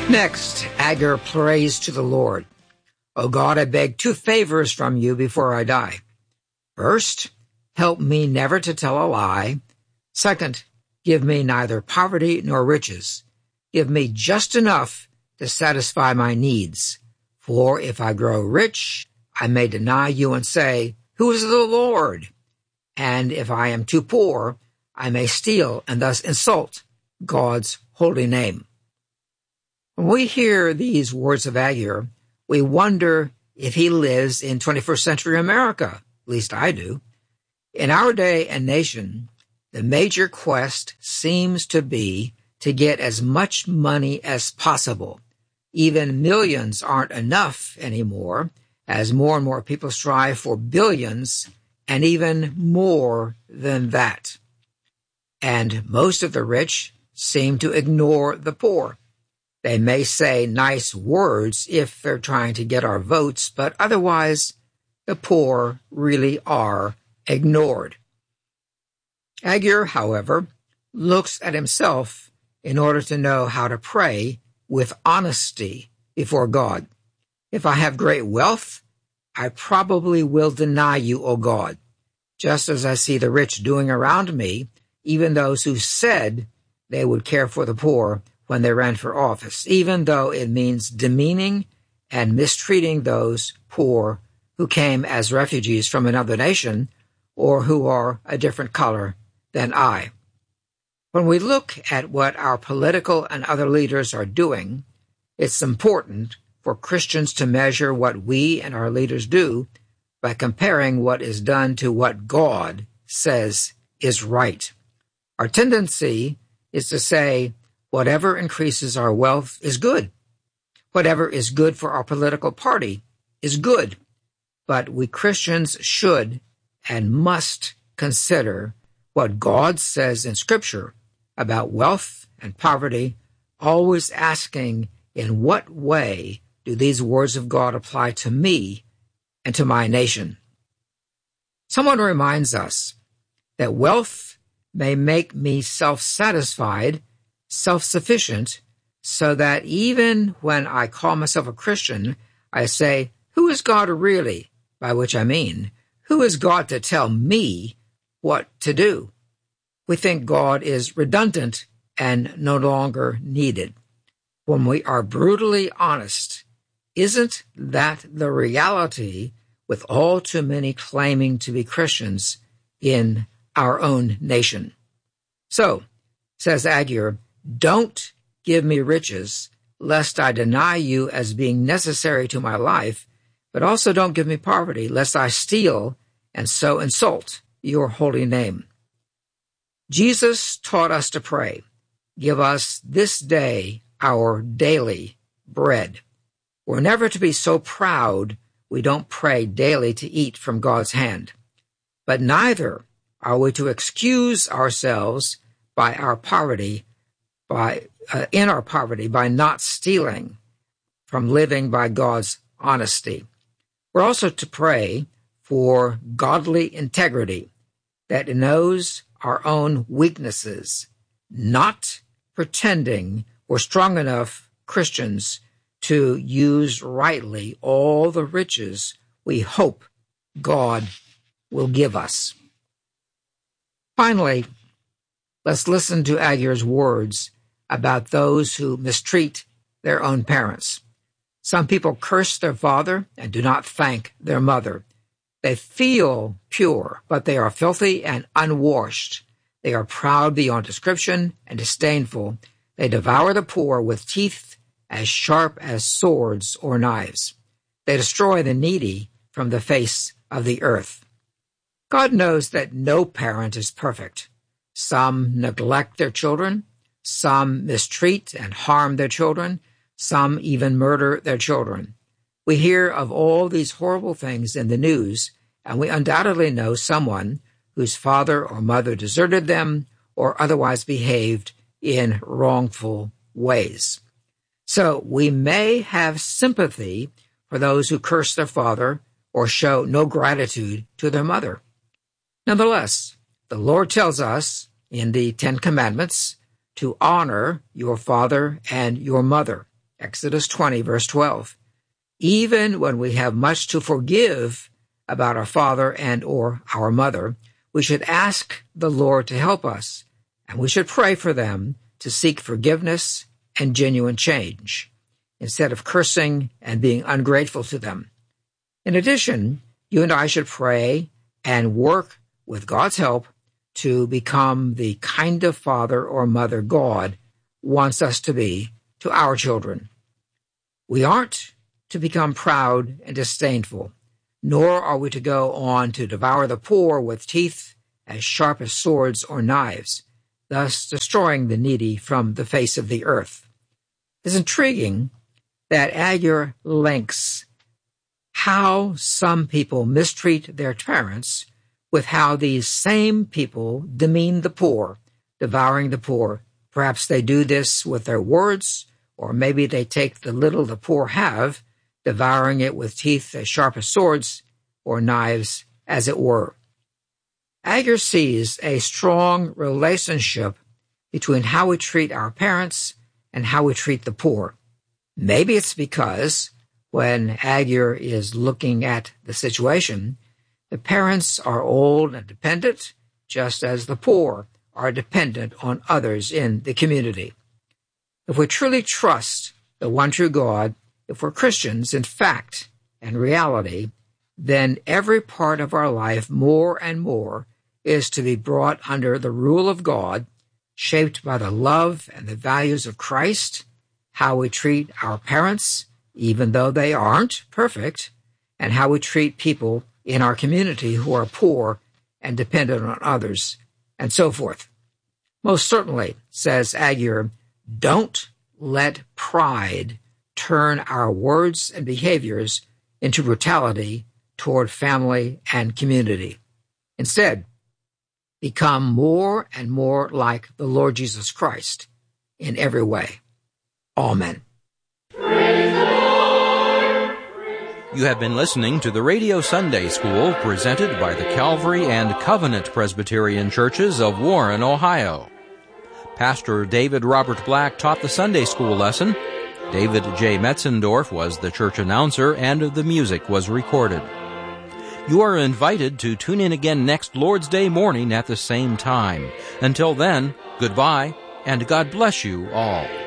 Next, Agur prays to the Lord. O God, I beg two favors from you before I die. First, help me never to tell a lie. Second, give me neither poverty nor riches. Give me just enough to satisfy my needs. For if I grow rich, I may deny you and say, Who is the Lord? And if I am too poor, I may steal and thus insult God's holy name. When we hear these words of Agur, we wonder if he lives in 21st century America. At least I do. In our day and nation, the major quest seems to be to get as much money as possible. Even millions aren't enough anymore, as more and more people strive for billions and even more than that. And most of the rich seem to ignore the poor. They may say nice words if they're trying to get our votes, but otherwise, the poor really are ignored. Agur, however, looks at himself in order to know how to pray with honesty before God. If I have great wealth, I probably will deny you, O God, just as I see the rich doing around me, even those who said they would care for the poor when they ran for office, even though it means demeaning and mistreating those poor who came as refugees from another nation or who are a different color than I. When we look at what our political and other leaders are doing, it's important for Christians to measure what we and our leaders do by comparing what is done to what God says is right. Our tendency is to say, whatever increases our wealth is good. Whatever is good for our political party is good. But we Christians should and must consider what God says in Scripture about wealth and poverty, always asking, in what way do these words of God apply to me and to my nation? Someone reminds us that wealth may make me self-satisfied, self-sufficient, so that even when I call myself a Christian, I say, who is God really? By which I mean, who is God to tell me what to do? We think God is redundant and no longer needed. When we are brutally honest, isn't that the reality with all too many claiming to be Christians in our own nation? So, says Agur, don't give me riches, lest I deny you as being necessary to my life, but also don't give me poverty, lest I steal and so insult your holy name. Jesus taught us to pray, give us this day our daily bread. We're never to be so proud we don't pray daily to eat from God's hand. But neither are we to excuse ourselves by our poverty, by not stealing, from living by God's honesty. We're also to pray for godly integrity that knows our own weaknesses, not pretending we're strong enough Christians to use rightly all the riches we hope God will give us. Finally, let's listen to Agur's words about those who mistreat their own parents. Some people curse their father and do not thank their mother. They feel pure, but they are filthy and unwashed. They are proud beyond description and disdainful. They devour the poor with teeth as sharp as swords or knives. They destroy the needy from the face of the earth. God knows that no parent is perfect. Some neglect their children. Some mistreat and harm their children. Some even murder their children. We hear of all these horrible things in the news, and we undoubtedly know someone whose father or mother deserted them or otherwise behaved in wrongful ways. So we may have sympathy for those who curse their father or show no gratitude to their mother. Nonetheless, the Lord tells us in the Ten Commandments to honor your father and your mother, Exodus 20, verse 12. Even when we have much to forgive about our father and or our mother, we should ask the Lord to help us, and we should pray for them to seek forgiveness and genuine change, instead of cursing and being ungrateful to them. In addition, you and I should pray and work with God's help to become the kind of father or mother God wants us to be to our children. We aren't to become proud and disdainful, nor are we to go on to devour the poor with teeth as sharp as swords or knives, thus destroying the needy from the face of the earth. It's intriguing that Agur links how some people mistreat their parents with how these same people demean the poor, devouring the poor. Perhaps they do this with their words, or maybe they take the little the poor have, devouring it with teeth as sharp as swords or knives, as it were. Agur sees a strong relationship between how we treat our parents and how we treat the poor. Maybe it's because when Agur is looking at the situation, the parents are old and dependent, just as the poor are dependent on others in the community. If we truly trust the one true God, if we're Christians in fact and reality, then every part of our life more and more is to be brought under the rule of God, shaped by the love and the values of Christ, how we treat our parents, even though they aren't perfect, and how we treat people in our community who are poor and dependent on others, and so forth. Most certainly, says Agur, don't let pride turn our words and behaviors into brutality toward family and community. Instead, become more and more like the Lord Jesus Christ in every way. Amen. You have been listening to the Radio Sunday School presented by the Calvary and Covenant Presbyterian Churches of Warren, Ohio. Pastor David Robert Black taught the Sunday School lesson. David J. Metzendorf was the church announcer, and the music was recorded. You are invited to tune in again next Lord's Day morning at the same time. Until then, goodbye, and God bless you all.